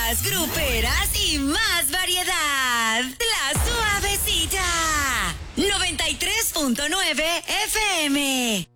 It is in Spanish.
más gruperas y más variedad. La Suavecita. 93.9 FM.